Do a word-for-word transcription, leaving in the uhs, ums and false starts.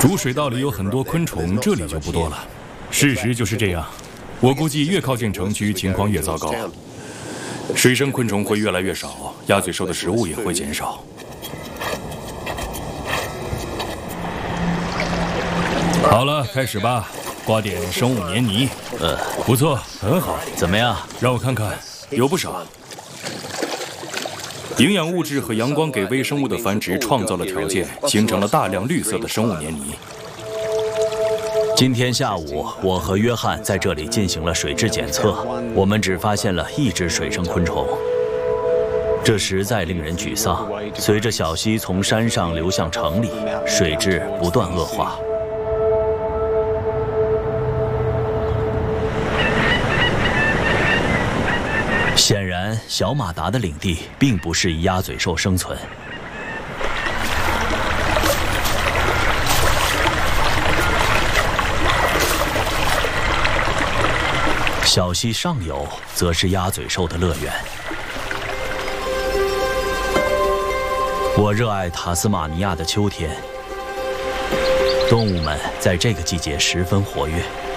主水道里有很多昆虫，这里就不多了。事实就是这样。我估计越靠近城区，情况越糟糕。水生昆虫会越来越少，鸭嘴兽的食物也会减少。好了，开始吧。刮点生物黏泥。 呃， 不错，很好。 怎么样？ 让我看看，有不少。 营养物质和阳光给微生物的繁殖创造了条件，形成了大量绿色的生物黏泥。 今天下午，我和约翰在这里进行了水质检测，我们只发现了一只水生昆虫，这实在令人沮丧。随着小溪从山上流向城里，水质不断恶化。 显然，小马达的领地并不适宜鸭嘴兽生存。小溪上游则是鸭嘴兽的乐园。我热爱塔斯马尼亚的秋天，动物们在这个季节十分活跃。